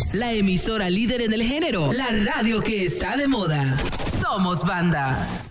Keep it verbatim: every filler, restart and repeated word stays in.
la emisora líder en el género, la radio que está de moda. Somos Banda.